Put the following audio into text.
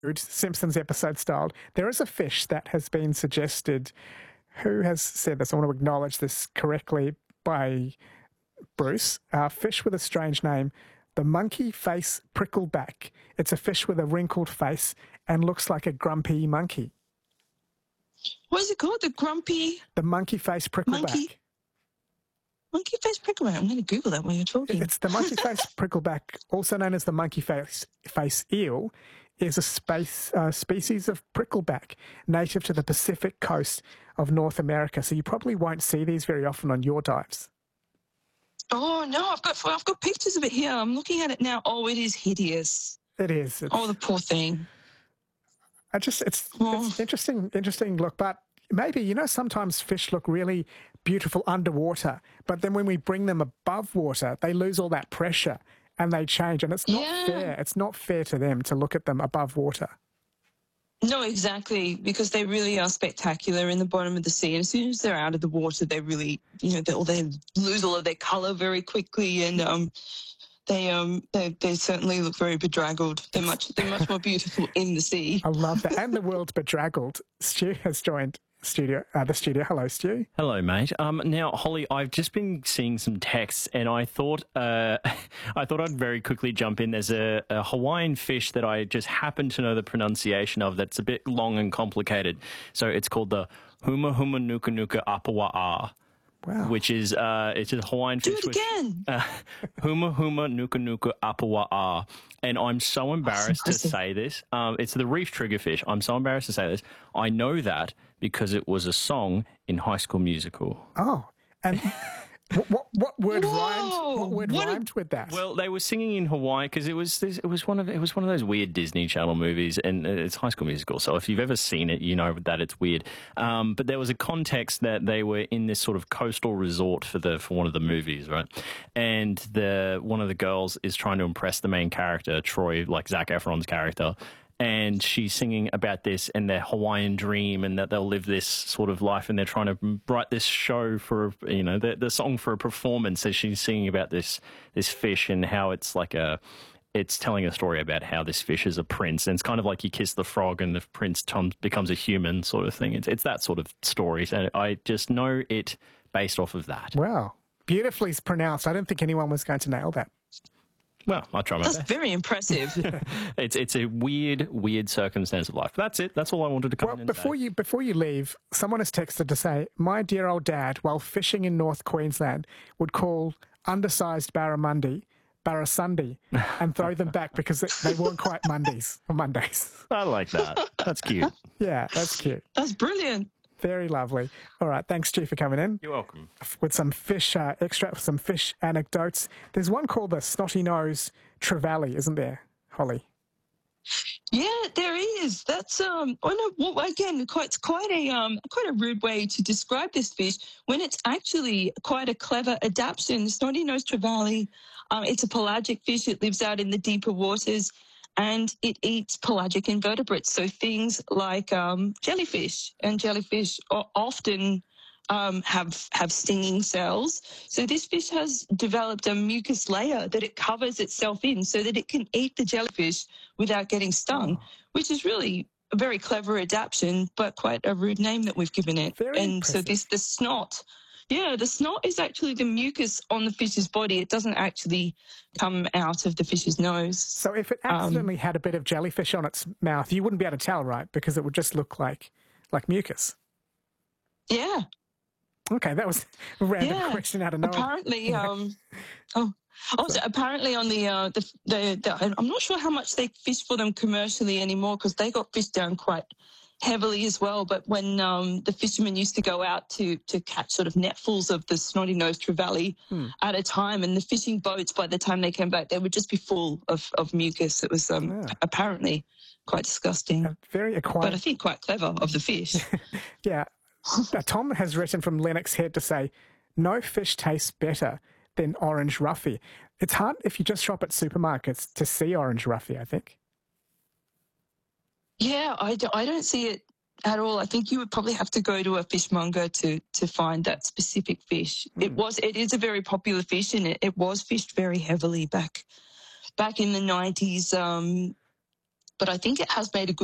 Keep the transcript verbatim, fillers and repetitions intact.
Simpsons episode styled. There is a fish that has been suggested. Who has said this? I want to acknowledge this correctly by Bruce. A fish with a strange name, the monkey face prickleback. It's a fish with a wrinkled face and looks like a grumpy monkey. What is it called? The grumpy... The monkey face prickleback. Monkey, monkey face prickleback. I'm going to Google that when you're talking. It's the monkey face prickleback, also known as the monkey face, face eel, is a space, uh, species of prickleback native to the Pacific coast of North America. So you probably won't see these very often on your dives. Oh, no, I've got I've got pictures of it here. I'm looking at it now. Oh, it is hideous. It is. It's, oh, the poor thing. I just, it's, oh. it's interesting, interesting look. But maybe, you know, sometimes fish look really beautiful underwater, but then when we bring them above water, they lose all that pressure and they change. And it's not yeah. fair. It's not fair to them to look at them above water. No, exactly, because they really are spectacular in the bottom of the sea. And as soon as they're out of the water, they really, you know, they, or they lose all of their colour very quickly, and um, they um, they they certainly look very bedraggled. They're much they're much more beautiful in the sea. I love that. And the world's bedraggled. Stu has joined studio uh, the studio. Hello, Stu. Hello, mate. Um, now, Holly, I've just been seeing some texts, and I thought uh, I thought I'd very quickly jump in. There's a, a Hawaiian fish that I just happen to know the pronunciation of that's a bit long and complicated. So it's called the Huma Huma Nuka Nuka Apawa'a. Wow. Which is uh, it's a Hawaiian Do fish. it again. Which, uh, huma Huma Nuka Nuka Apawa'a. And I'm so embarrassed to say this. Um, it's the reef triggerfish. I'm so embarrassed to say this. I know that because it was a song in High School Musical. Oh, and what, what, what word Whoa, rhymed? What word what rhymed a, with that? Well, they were singing in Hawaii because it was this, it was one of it was one of those weird Disney Channel movies, and it's High School Musical. So if you've ever seen it, you know that it's weird. Um, but there was a context that they were in this sort of coastal resort for the for one of the movies, right? And the one of the girls is trying to impress the main character, Troy, like Zac Efron's character. And she's singing about this and their Hawaiian dream, and that they'll live this sort of life, and they're trying to write this show for, you know, the, the song for a performance. So she's singing about this this fish and how it's like a, it's telling a story about how this fish is a prince, and it's kind of like you kiss the frog and the prince tom, becomes a human sort of thing. It's it's that sort of story. So I just know it based off of that. Wow, beautifully pronounced. I don't think anyone was going to nail that. Well, I'll try my That's best. very impressive. it's it's a weird, weird circumstance of life. But that's it. That's all I wanted to come well, in and before say. you before you leave, someone has texted to say, my dear old dad, while fishing in North Queensland, would call undersized barramundi barrasundi and throw them back because they weren't quite Mondays or Mondays. I like that. That's cute. Yeah, that's cute. That's brilliant. Very lovely. All right, thanks, Stu, for coming in. You're welcome. With some fish uh, extract, some fish anecdotes. There's one called the snotty nose trevally, isn't there, Holly? Yeah, there is. That's um. Oh no. Well, again, quite it's quite a um quite a rude way to describe this fish when it's actually quite a clever adaptation. The snotty-nosed trevally. Um, it's a pelagic fish. It lives out in the deeper waters, and it eats pelagic invertebrates. So things like um jellyfish, and jellyfish are often um, have have stinging cells. So this fish has developed a mucus layer that it covers itself in so that it can eat the jellyfish without getting stung, oh. which is really a very clever adaptation, but quite a rude name that we've given it. Very and impressive. So this the snot, yeah, the snot is actually the mucus on the fish's body. It doesn't actually come out of the fish's nose. So if it accidentally um, had a bit of jellyfish on its mouth, you wouldn't be able to tell, right? Because it would just look like like mucus. Yeah. Okay, that was a random yeah. question out of nowhere. Apparently, um, oh, also apparently on the, uh, the, the, the, I'm not sure how much they fish for them commercially anymore because they got fished down quite heavily as well. But when um, the fishermen used to go out to to catch sort of netfuls of the snotty-nosed trevally hmm. at a time, and the fishing boats, by the time they came back, they would just be full of, of mucus. It was um, yeah. apparently quite disgusting. A very acquired... But I think quite clever of the fish. yeah. Uh, Tom has written from Lennox Head to say, no fish tastes better than orange roughy. It's hard if you just shop at supermarkets to see orange roughy, I think. Yeah, I, do, I don't see it at all. I think you would probably have to go to a fishmonger to to find that specific fish. Mm. It was it is a very popular fish, and it, it was fished very heavily back back in the nineties. Um, but I think it has made a good